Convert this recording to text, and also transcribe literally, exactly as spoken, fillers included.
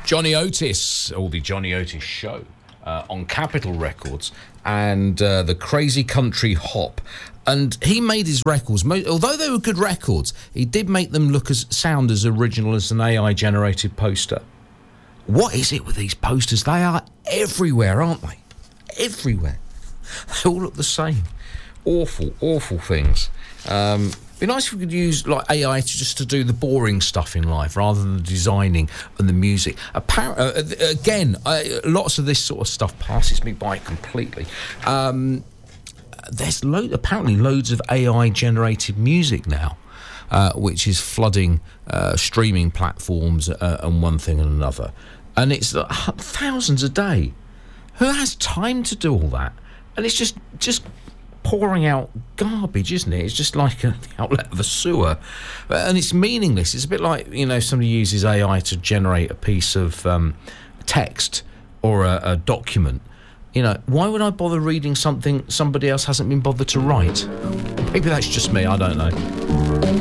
Johnny Otis, or the Johnny Otis Show, uh, on Capitol Records, and uh, the Crazy Country Hop. And he made his records, although they were good records, he did make them look as sound as original as an A I-generated poster. What is it with these posters? They are everywhere, aren't they? Everywhere. They all look the same. Awful, awful things. Um, it'd be nice if we could use like A I to just to do the boring stuff in life rather than the designing and the music. Appar- uh, again, uh, lots of this sort of stuff passes me by completely. Um, there's lo- apparently loads of A I-generated music now, uh, which is flooding uh, streaming platforms uh, and one thing and another. And it's uh, thousands a day. Who has time to do all that? And it's just just pouring out garbage, isn't it? It's just like a, the outlet of a sewer. And it's meaningless. It's a bit like, you know, somebody uses A I to generate a piece of um, text or a, a document. You know, why would I bother reading something somebody else hasn't been bothered to write? Maybe that's just me, I don't know.